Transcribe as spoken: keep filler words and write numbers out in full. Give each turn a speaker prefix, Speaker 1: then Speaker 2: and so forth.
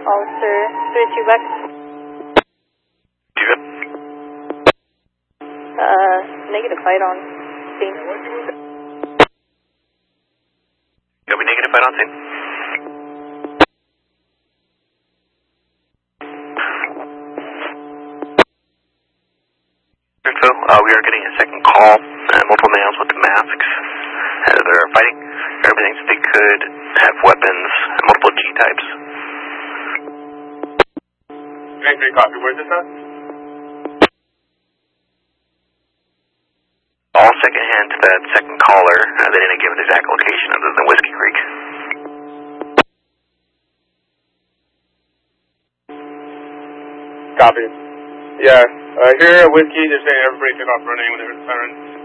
Speaker 1: Officer three two back.
Speaker 2: You good?
Speaker 1: Uh, negative fight on scene.
Speaker 2: Copy, negative fight on scene. Info, uh, we are getting a second call, uh, multiple males with masks, uh, they're fighting, everything they could, have weapons, multiple G-types.
Speaker 3: Thank you, copy. Where's this at?
Speaker 2: All second hand to that second caller, uh, they didn't give an exact location other than Whiskey Creek.
Speaker 3: Copy. Yeah, uh, here at Whiskey, they're saying everybody took off running when they heard the siren.